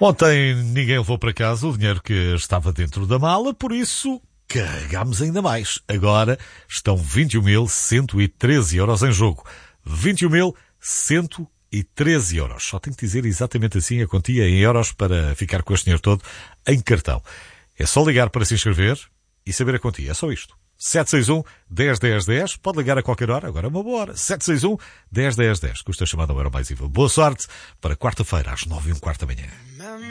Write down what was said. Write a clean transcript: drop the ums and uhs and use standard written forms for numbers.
Ontem ninguém levou para casa o dinheiro que estava dentro da mala, por isso carregámos ainda mais. Agora estão 21.113 euros em jogo. 21.113 euros. Só tenho que dizer exatamente assim a quantia em euros para ficar com este dinheiro todo em cartão. É só ligar para se inscrever e saber a quantia. É só isto. 761 10 10 10. Pode ligar a qualquer hora. Agora é uma boa hora. 761 10 10 10. Custa a chamada ao euro mais IVA. Boa sorte para quarta-feira às 9h15 da manhã.